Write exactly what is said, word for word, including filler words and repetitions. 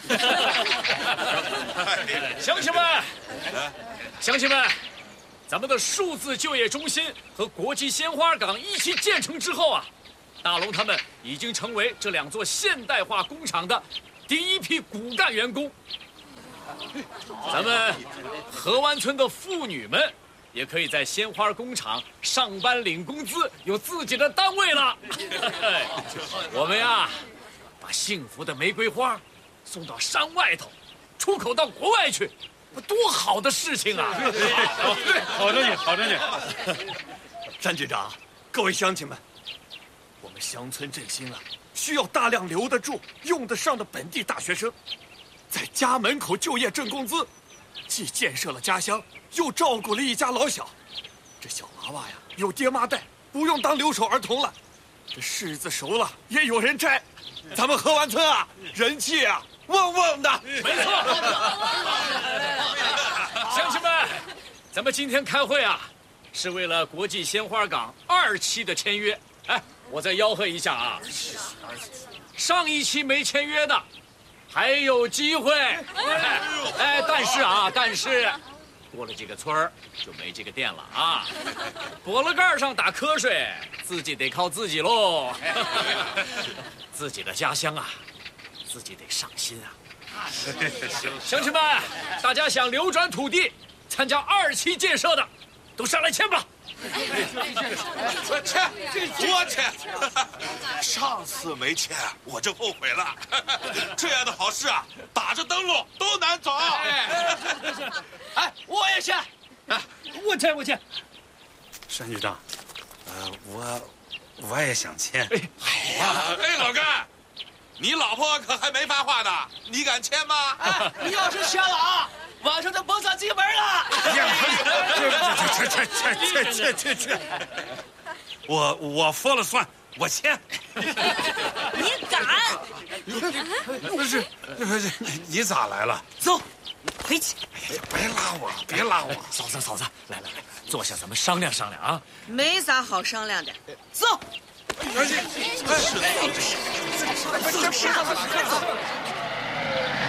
乡亲们，乡亲们，咱们的数字就业中心和国际鲜花港一起建成之后啊，大龙他们已经成为这两座现代化工厂的第一批骨干员工。咱们河湾村的妇女们也可以在鲜花工厂上班领工资，有自己的单位了。我们呀，把幸福的玫瑰花送到山外头，出口到国外去，多好的事情啊！ 好着呢，好着呢。 山局长，各位乡亲们，我们乡村振兴啊，需要大量留得住、用得上的本地大学生，在家门口就业挣工资，既建设了家乡，又照顾了一家老小。这小娃娃呀，有爹妈带，不用当留守儿童了。这柿子熟了，也有人摘。咱们河湾村啊，人气啊旺旺的。 没错。乡亲们，咱们今天开会啊，是为了国际鲜花港二期的签约。哎，我再吆喝一下啊，上一期没签约的，还有机会。哎，但是啊，但是。过了这个村儿就没这个店了啊！脖子盖上打瞌睡，自己得靠自己喽。自己的家乡啊，自己得上心啊！乡亲们，大家想流转土地、参加二期建设的，都上来签吧！ 我签，我签。上次没签，我就后悔了。这样的好事啊，打着灯笼都难找。 哎，我也签。 哎，我签，我签。 山局长，呃，我我也想签。 好啊！哎，老干，你老婆可还没发话呢，你敢签吗？ 哎，你要是签了啊，晚上就甭想进门了。 去去去去去去去！我我说了算，我签。 你敢？ 不是，不是，你咋来了？ 走，回去。 哎呀，别拉我，别拉我！ 嫂子，嫂子，来来来，坐下，咱们商量商量啊。 没啥好商量的，走。 哎，是的，是的，是的。